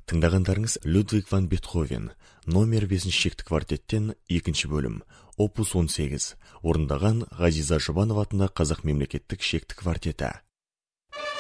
Тыңдағандарыңыз Людвиг ван Бетховен, номер 5 шекті квартеттен 2 бөлім, опус 18, орындаған Ғазиза Жұбанова атындағы Қазақ мемлекеттік шекті квартеті.